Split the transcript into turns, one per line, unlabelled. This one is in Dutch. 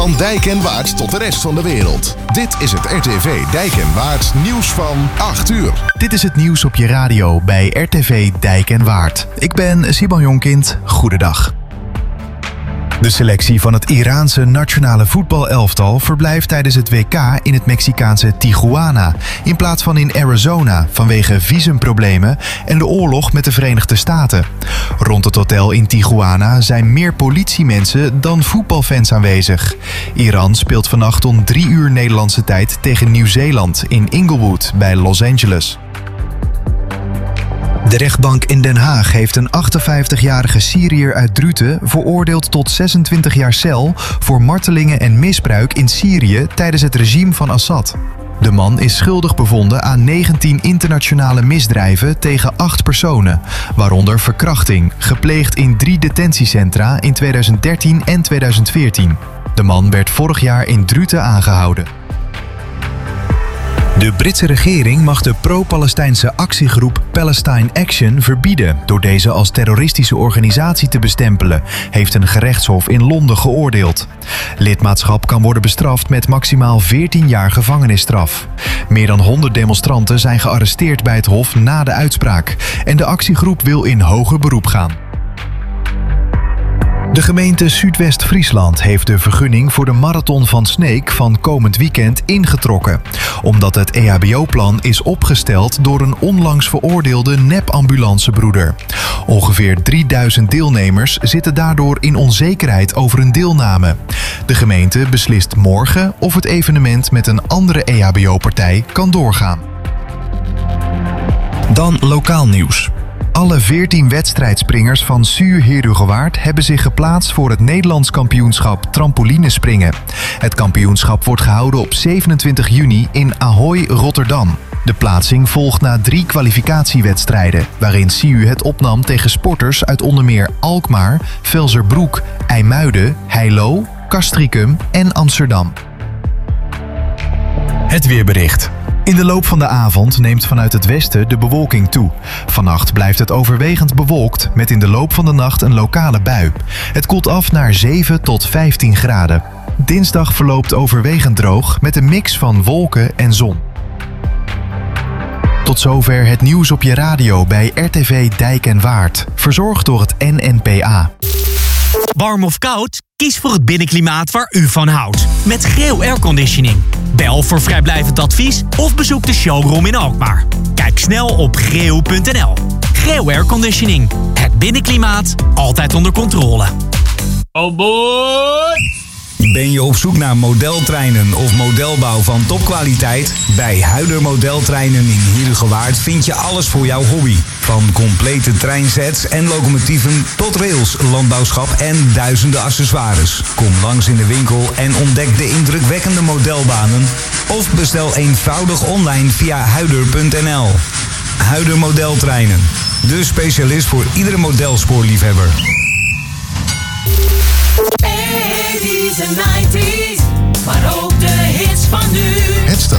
Van Dijk en Waard tot de rest van de wereld. Dit is het RTV Dijk en Waard nieuws van 8 uur.
Dit is het nieuws op je radio bij RTV Dijk en Waard. Ik ben Simon Jonkind. Goedendag. De selectie van het Iraanse nationale voetbalelftal verblijft tijdens het WK in het Mexicaanse Tijuana, in plaats van in Arizona vanwege visumproblemen en de oorlog met de Verenigde Staten. Rond het hotel in Tijuana zijn meer politiemensen dan voetbalfans aanwezig. Iran speelt vannacht om 3 uur Nederlandse tijd tegen Nieuw-Zeeland in Inglewood bij Los Angeles. De rechtbank in Den Haag heeft een 58-jarige Syriër uit Druten veroordeeld tot 26 jaar cel voor martelingen en misbruik in Syrië tijdens het regime van Assad. De man is schuldig bevonden aan 19 internationale misdrijven tegen 8 personen, waaronder verkrachting, gepleegd in 3 detentiecentra in 2013 en 2014. De man werd vorig jaar in Druten aangehouden. De Britse regering mag de pro-Palestijnse actiegroep Palestine Action verbieden door deze als terroristische organisatie te bestempelen, heeft een gerechtshof in Londen geoordeeld. Lidmaatschap kan worden bestraft met maximaal 14 jaar gevangenisstraf. Meer dan 100 demonstranten zijn gearresteerd bij het hof na de uitspraak en de actiegroep wil in hoger beroep gaan. De gemeente Zuidwest-Friesland heeft de vergunning voor de marathon van Sneek van komend weekend ingetrokken, omdat het EHBO-plan is opgesteld door een onlangs veroordeelde nep-ambulancebroeder. Ongeveer 3000 deelnemers zitten daardoor in onzekerheid over hun deelname. De gemeente beslist morgen of het evenement met een andere EHBO-partij kan doorgaan. Dan lokaal nieuws. Alle 14 wedstrijdspringers van SUUR Heerhugowaard hebben zich geplaatst voor het Nederlands kampioenschap trampolinespringen. Het kampioenschap wordt gehouden op 27 juni in Ahoy, Rotterdam. De plaatsing volgt na 3 kwalificatiewedstrijden, waarin SUUR het opnam tegen sporters uit onder meer Alkmaar, Velzerbroek, IJmuiden, Heilo, Castricum en Amsterdam. Het weerbericht. In de loop van de avond neemt vanuit het westen de bewolking toe. Vannacht blijft het overwegend bewolkt met in de loop van de nacht een lokale bui. Het koelt af naar 7 tot 15 graden. Dinsdag verloopt overwegend droog met een mix van wolken en zon. Tot zover het nieuws op je radio bij RTV Dijk en Waard. Verzorgd door het NNPA.
Warm of koud? Kies voor het binnenklimaat waar u van houdt. Met Greo Airconditioning. Bel voor vrijblijvend advies of bezoek de showroom in Alkmaar. Kijk snel op greo.nl. Greo Airconditioning. Het binnenklimaat altijd onder controle.
Oh boy!
Ben je op zoek naar modeltreinen of modelbouw van topkwaliteit? Bij Huider Modeltreinen in Heerhugowaard vind je alles voor jouw hobby. Van complete treinsets en locomotieven tot rails, landbouwschap en duizenden accessoires. Kom langs in de winkel en ontdek de indrukwekkende modelbanen. Of bestel eenvoudig online via huider.nl. Huider Modeltreinen. De specialist voor iedere modelspoorliefhebber.
80's en 90's, maar ook de hits van nu.
Het staat